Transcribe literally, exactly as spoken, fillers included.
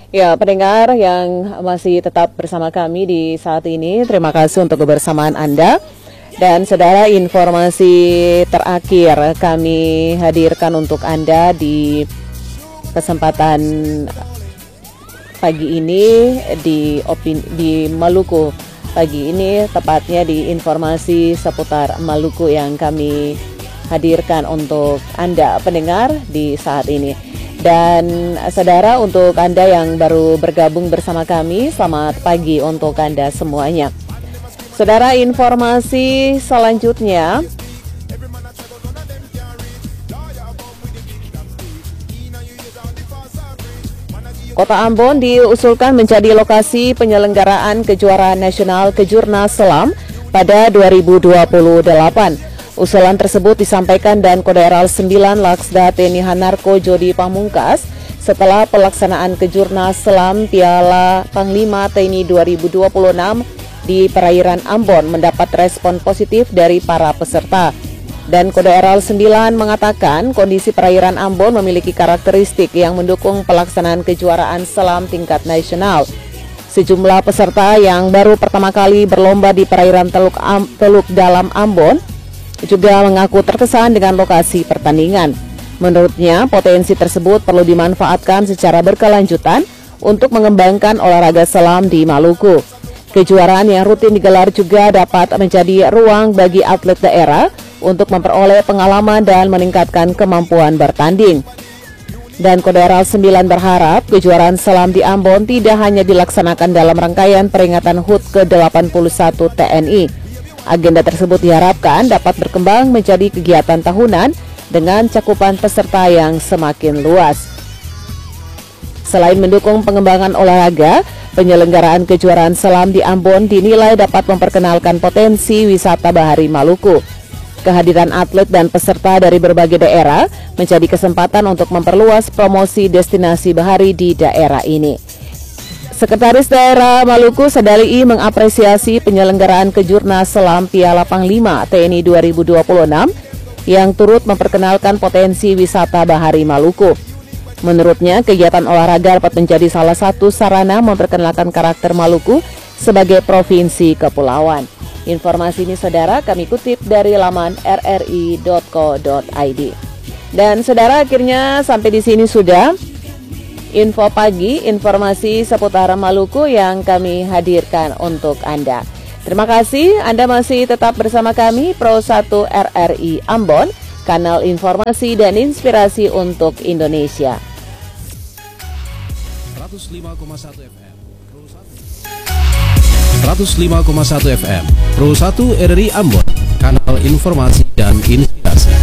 Ya, pendengar yang masih tetap bersama kami di saat ini, terima kasih untuk kebersamaan Anda. Dan saudara, informasi terakhir kami hadirkan untuk Anda di kesempatan pagi ini di opini, di Maluku. Pagi ini tepatnya di informasi seputar Maluku yang kami hadirkan untuk Anda pendengar di saat ini. Dan saudara, untuk Anda yang baru bergabung bersama kami, selamat pagi untuk Anda semuanya. Saudara, informasi selanjutnya, Kota Ambon diusulkan menjadi lokasi penyelenggaraan kejuaraan nasional Kejurnas Selam pada dua ribu dua puluh delapan. Usulan tersebut disampaikan dan Koderal sembilan Laksda Teni Hanarko Jody Pamungkas setelah pelaksanaan Kejurnas Selam Piala Panglima T N I dua ribu dua puluh enam di perairan Ambon mendapat respon positif dari para peserta. Dan Koderal sembilan mengatakan kondisi perairan Ambon memiliki karakteristik yang mendukung pelaksanaan kejuaraan selam tingkat nasional. Sejumlah peserta yang baru pertama kali berlomba di perairan Teluk, Am, Teluk Dalam Ambon juga mengaku terkesan dengan lokasi pertandingan. Menurutnya, potensi tersebut perlu dimanfaatkan secara berkelanjutan untuk mengembangkan olahraga selam di Maluku. Kejuaraan yang rutin digelar juga dapat menjadi ruang bagi atlet daerah untuk memperoleh pengalaman dan meningkatkan kemampuan bertanding. Dan Koderal sembilan berharap kejuaraan selam di Ambon tidak hanya dilaksanakan dalam rangkaian peringatan H U T ke delapan puluh satu T N I. Agenda tersebut diharapkan dapat berkembang menjadi kegiatan tahunan dengan cakupan peserta yang semakin luas. Selain mendukung pengembangan olahraga, penyelenggaraan kejuaraan selam di Ambon dinilai dapat memperkenalkan potensi wisata bahari Maluku. Kehadiran atlet dan peserta dari berbagai daerah menjadi kesempatan untuk memperluas promosi destinasi bahari di daerah ini. Sekretaris Daerah Maluku Sadali I mengapresiasi penyelenggaraan Kejurnas Selam Piala Panglima T N I dua ribu dua puluh enam yang turut memperkenalkan potensi wisata bahari Maluku. Menurutnya, kegiatan olahraga dapat menjadi salah satu sarana memperkenalkan karakter Maluku sebagai provinsi kepulauan. Informasi ini saudara kami kutip dari laman r r i dot co dot i d. Dan saudara, akhirnya sampai di sini sudah info pagi, informasi seputar Maluku yang kami hadirkan untuk Anda. Terima kasih Anda masih tetap bersama kami Pro satu R R I Ambon, kanal informasi dan inspirasi untuk Indonesia. seratus lima koma satu F M seratus lima koma satu F M Pro satu R R I Ambon, kanal informasi dan inspirasi.